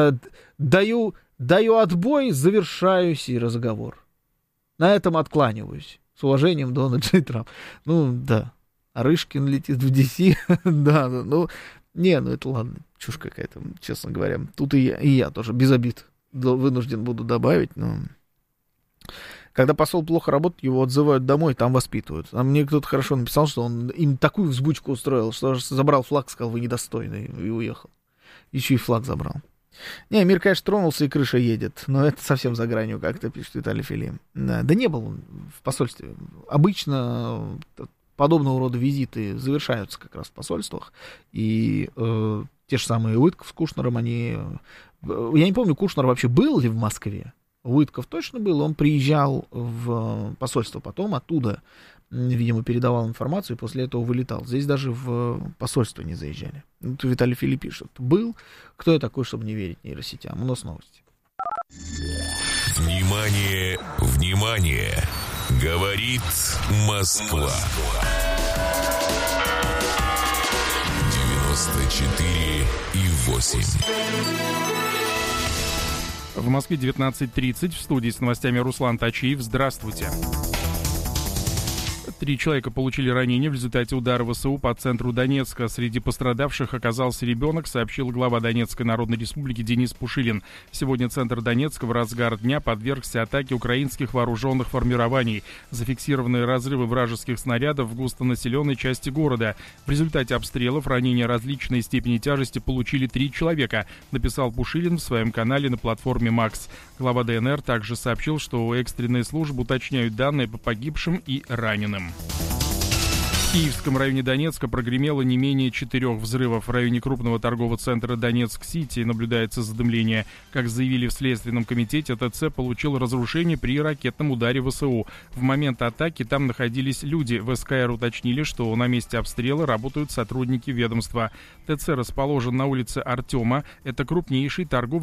Даю отбой, завершаю сей разговор. На этом откланиваюсь. С уважением, Дональд Джей Трамп. Ну, да. Арышкин летит в DC. Да, ну... Не, ну это ладно, чушь какая-то, честно говоря. Тут и я тоже без обид вынужден буду добавить, но... Когда посол плохо работает, его отзывают домой, там воспитывают. А мне кто-то хорошо написал, что он им такую взбучку устроил, что забрал флаг, сказал, вы недостойны, и уехал. Еще и флаг забрал. Не, мир, конечно, тронулся и крыша едет, но это совсем за гранью, как-то пишет Виталий Филим. Да не был он в посольстве. Обычно... Подобного рода визиты завершаются как раз в посольствах, и те же самые Уитков с Кушнером, они... Я не помню, Кушнер вообще был ли в Москве? Уитков точно был, он приезжал в посольство потом, оттуда, видимо, передавал информацию, и после этого вылетал. Здесь даже в посольство не заезжали. Тут Виталий Филипп пишет, был, кто я такой, чтобы не верить нейросетям? У нас новости. Внимание, внимание! Говорит Москва. 94,8. В Москве 19:30. В студии с новостями Руслан Тачиев. Здравствуйте. 3 человека получили ранения в результате удара ВСУ по центру Донецка. Среди пострадавших оказался ребенок, сообщил глава Донецкой Народной Республики Денис Пушилин. Сегодня центр Донецка в разгар дня подвергся атаке украинских вооруженных формирований. Зафиксированы разрывы вражеских снарядов в густонаселенной части города. В результате обстрелов ранения различной степени тяжести получили 3 человека, написал Пушилин в своем канале на платформе Макс. Глава ДНР также сообщил, что экстренные службы уточняют данные по погибшим и раненым. В Киевском районе Донецка прогремело не менее 4 взрывов. В районе крупного торгового центра Донецк-Сити наблюдается задымление. Как заявили в Следственном комитете, ТЦ получил разрушение при ракетном ударе ВСУ. В момент атаки там находились люди. В СКР уточнили, что на месте обстрела работают сотрудники ведомства. ТЦ расположен на улице Артема. Это крупнейший торговый